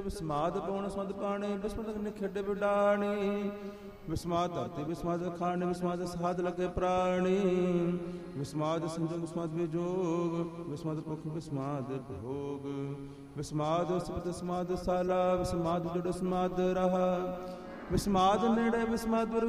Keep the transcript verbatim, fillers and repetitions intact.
ਵਿਸਮਾਦ ਪਉਣ ਸਮਦ ਪਾਣੇ ਵਿਸਮਦ ਨਿਖੇਡੇ ਵਿਡਾਣੀ ਵਿਸਮਾਦ ਧਰਤੀ ਵਿਸਮਾਦ ਖਾਣੇ ਵਿਸਮਾਦ ਸਾਧ ਲਗੇ ਪ੍ਰਾਣੀ ਵਿਸਮਾਦ ਸੰਜੋਗ ਵਿਸਮਾਦ ਵਿਜੋਗ ਵਿਸਮਾਦ ਭੁਖ ਵਿਸਮਾਦ ਭੋਗ ਵਿਸਮਾਦ ਸਪਤ ਸਮਾਦ ਸਾਲਾ ਵਿਸਮਾਦ ਜੁੜ ਸਮਾਦ ਰਹਾ ਵਿਸਮਾਦ ਨੇੜੇ ਵਿਸਮਾਦ